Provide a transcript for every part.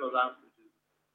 lodato Gesù.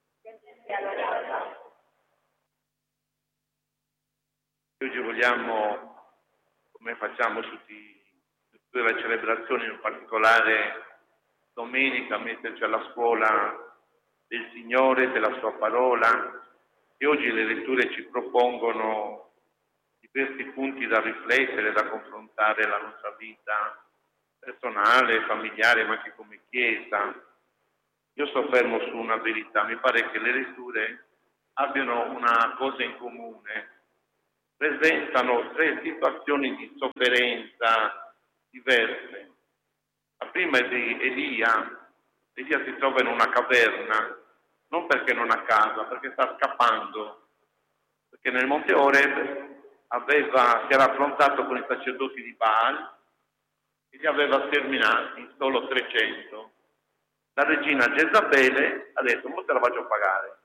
Oggi vogliamo, come facciamo tutte le celebrazioni, in particolare domenica, metterci alla scuola del Signore, della sua parola, e oggi le letture ci propongono diversi punti da riflettere, da confrontare la nostra vita personale, familiare, ma anche come Chiesa. Io soffermo su una verità: mi pare che le letture abbiano una cosa in comune, presentano tre situazioni di sofferenza diverse. La prima è di Elia. Elia si trova in una caverna, non perché non ha casa, perché sta scappando, perché nel Monte Oreb si era affrontato con i sacerdoti di Baal e li aveva sterminati, solo 300. La regina Jezabele ha detto: mo te la faccio pagare.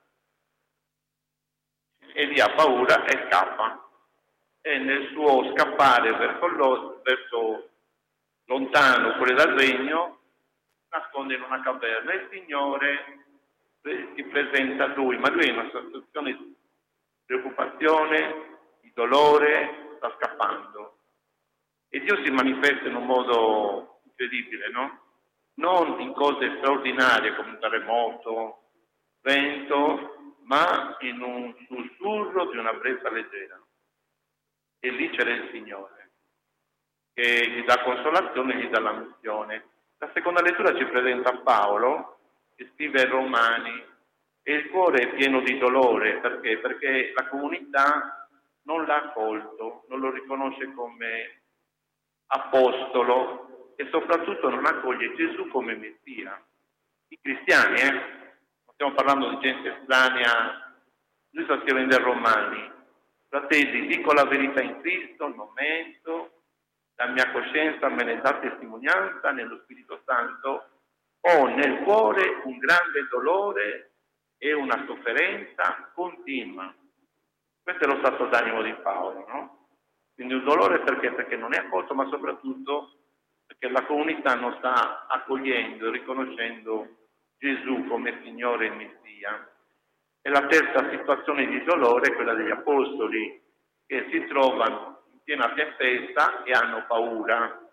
Elia ha paura e scappa, e nel suo scappare verso lontano, fuori dal regno, nasconde in una caverna, e il Signore si presenta a lui, ma lui è in una situazione di preoccupazione, di dolore, sta scappando, e Dio si manifesta in un modo incredibile, no? Non in cose straordinarie come un terremoto, vento, ma in un sussurro di una brezza leggera. E lì c'era il Signore, che gli dà consolazione e gli dà la missione. La seconda lettura ci presenta Paolo, che scrive ai Romani, e il cuore è pieno di dolore. Perché? Perché la comunità non l'ha accolto, non lo riconosce come apostolo e soprattutto non accoglie Gesù come Messia. I cristiani, non stiamo parlando di gente estranea. Lui sta scrivendo ai Romani: fratelli, dico la verità in Cristo, non mento, la mia coscienza me ne dà testimonianza, nello Spirito Santo ho nel cuore un grande dolore e una sofferenza continua. Questo è lo stato d'animo di Paolo, no? Quindi un dolore perché non è accolto, ma soprattutto perché la comunità non sta accogliendo e riconoscendo Gesù come Signore e Messia. E la terza situazione di dolore è quella degli apostoli, che si trovano in piena tempesta e hanno paura.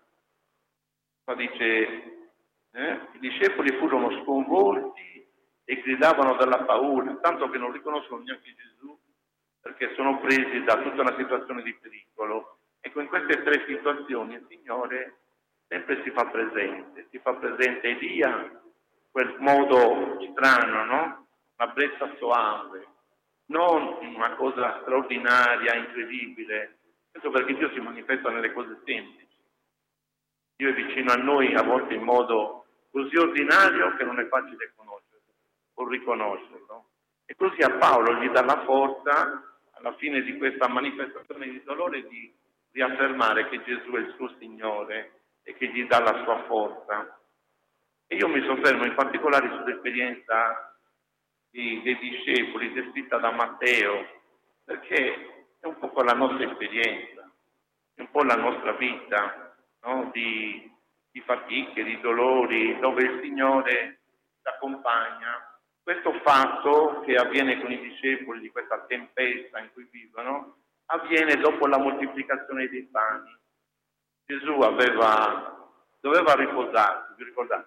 Qua dice, i discepoli furono sconvolti e gridavano dalla paura, tanto che non riconoscono neanche Gesù, perché sono presi da tutta una situazione di pericolo. Ecco, in queste tre situazioni il Signore sempre si fa presente Elia, quel modo strano, no? Una brezza soave, non una cosa straordinaria, incredibile. Questo perché Dio si manifesta nelle cose semplici. Dio è vicino a noi a volte in modo così ordinario che non è facile conoscerlo o riconoscerlo. E così a Paolo gli dà la forza, alla fine di questa manifestazione di dolore, di riaffermare che Gesù è il suo Signore e che gli dà la sua forza. E io mi soffermo in particolare sull'esperienza dei discepoli descritta da Matteo, perché è un po' la nostra esperienza, è un po' la nostra vita, no? Di fatiche, di dolori, dove il Signore ci accompagna. Questo fatto che avviene con i discepoli di questa tempesta in cui vivono, avviene dopo la moltiplicazione dei pani. Gesù doveva riposarsi, vi ricordate?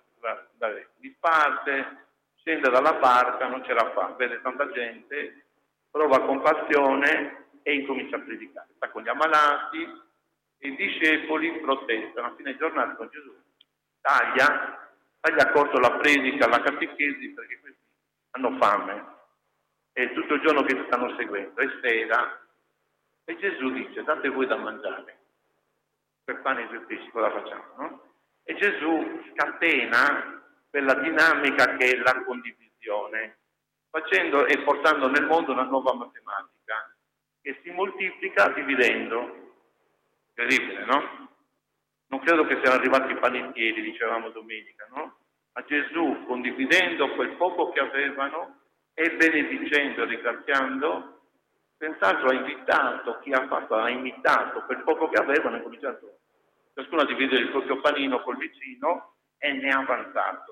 Disparte, scende dalla barca, non ce la fa, vede tanta gente, prova compassione e incomincia a predicare. Sta con gli ammalati e i discepoli protestano. A fine giornata con Gesù taglia corto la predica, la catechesi, perché questi hanno fame. E tutto il giorno che si stanno seguendo, è sera, e Gesù dice: date voi da mangiare. Per pane e per pesci cosa facciamo, no? E Gesù scatena quella dinamica che è la condivisione, facendo e portando nel mondo una nuova matematica che si moltiplica dividendo. Terribile, no? Non credo che siano arrivati i panettieri, dicevamo domenica, no? Ma Gesù, condividendo quel poco che avevano e benedicendo e ringraziando, senz'altro ha invitato, chi ha fatto ha imitato quel poco che avevano e cominciato ciascuno a dividere il proprio panino col vicino e ne ha avanzato. E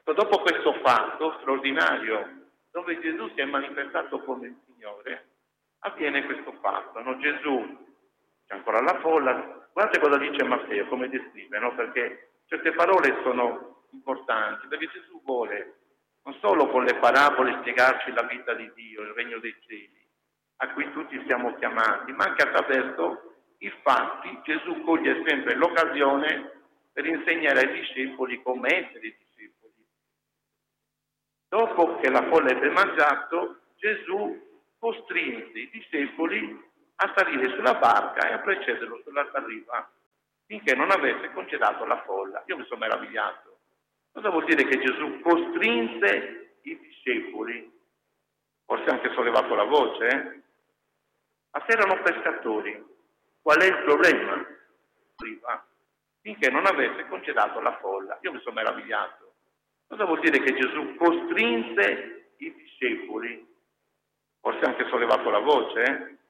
Ecco, dopo questo fatto straordinario, dove Gesù si è manifestato come il Signore, avviene questo fatto, no? Gesù, c'è ancora la folla, guardate cosa dice Matteo, come descrive, no? Perché certe parole sono importanti, perché Gesù vuole non solo con le parabole spiegarci la vita di Dio, il regno dei cieli, a cui tutti siamo chiamati, ma anche attraverso i fatti. Gesù coglie sempre l'occasione per insegnare ai discepoli come essere i discepoli. Dopo che la folla ebbe mangiato, Gesù costrinse i discepoli a salire sulla barca e a precederlo sull'altra riva finché non avesse congedato la folla. Io mi sono meravigliato. Cosa vuol dire che Gesù costrinse i discepoli? Forse ha anche sollevato la voce, eh? Ma se erano pescatori, qual è il problema? Riva, finché non avesse congedato la folla. Io mi sono meravigliato. Cosa vuol dire che Gesù costrinse i discepoli? Forse ha anche sollevato la voce, eh?